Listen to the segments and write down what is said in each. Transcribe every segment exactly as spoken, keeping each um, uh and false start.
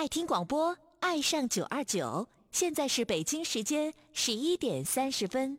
爱听广播，爱上九二九。现在是北京时间十一点三十分。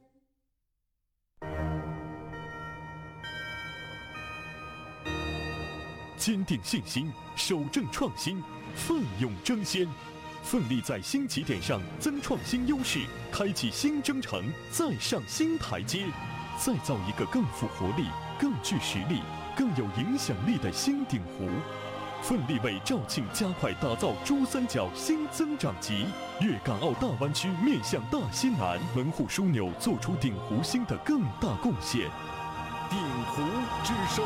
坚定信心，守正创新，奋勇争先，奋力在新起点上增创新优势，开启新征程，再上新台阶，再造一个更富活力、更具实力、更有影响力的新鼎湖。奋力为肇庆加快打造珠三角新增长极，粤港澳大湾区面向大西南，门户枢纽做出鼎湖新的更大贡献。鼎湖之声。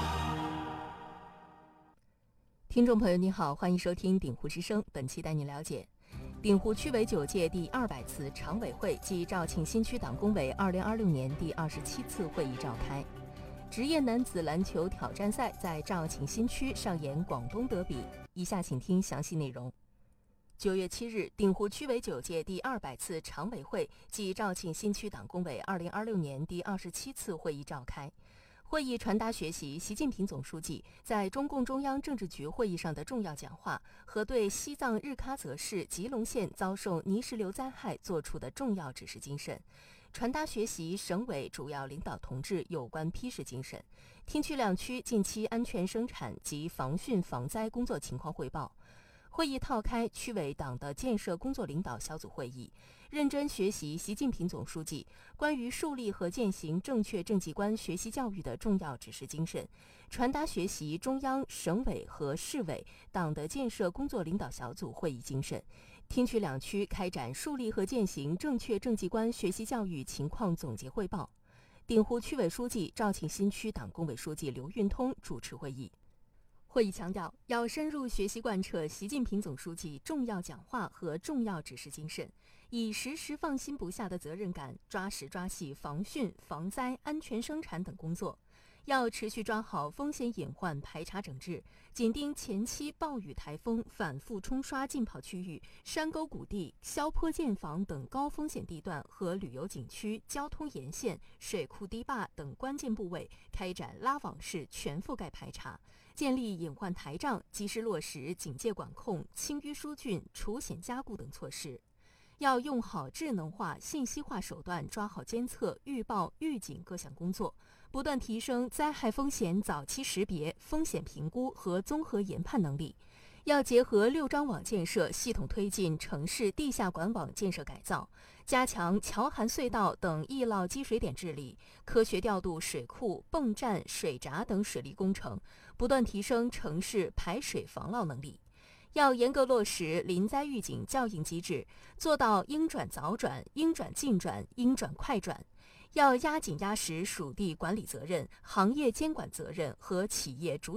听众朋友你好，欢迎收听鼎湖之声，本期带你了解鼎湖区委九届第二百次常委会暨肇庆新区党工委二零二六年第二十七次会议召开。职业男子篮球挑战赛在肇庆新区上演广东德比，以下请听详细内容。九月七日，鼎湖区委九届第二百次常委会暨肇庆新区党工委二零二六年第二十七次会议召开。会议传达学习习近平总书记在中共中央政治局会议上的重要讲话和对西藏日喀则市吉隆县遭受泥石流灾害作出的重要指示精神，传达学习省委主要领导同志有关批示精神，听取两区近期安全生产及防汛防灾工作情况汇报。会议套开区委党的建设工作领导小组会议，认真学习习近平总书记关于树立和践行正确政绩观学习教育的重要指示精神，传达学习中央、省委和市委党的建设工作领导小组会议精神，听取两区开展树立和践行正确政绩观学习教育情况总结汇报。鼎湖区委书记、肇庆新区党工委书记刘运通主持会议。会议强调，要深入学习贯彻习近平总书记重要讲话和重要指示精神，以时时放心不下的责任感，抓实抓细防汛、防灾、安全生产等工作。要持续抓好风险隐患排查整治，紧盯前期暴雨台风反复冲刷浸泡区域、山沟谷地、萧坡建房等高风险地段和旅游景区、交通沿线、水库堤坝等关键部位开展拉网式全覆盖排查，建立隐患台账，及时落实警戒管控、清淤疏浚、除险加固等措施。要用好智能化、信息化手段，抓好监测、预报、预警各项工作，不断提升灾害风险早期识别、风险评估和综合研判能力。要结合六张网建设，系统推进城市地下管网建设改造，加强桥涵隧道等易涝积水点治理，科学调度水库、泵站、水闸等水利工程，不断提升城市排水防涝能力。要严格落实临灾预警校应机制，做到应转早转、应转尽转、应转快转。要压紧压实属地管理责任、行业监管责任和企业主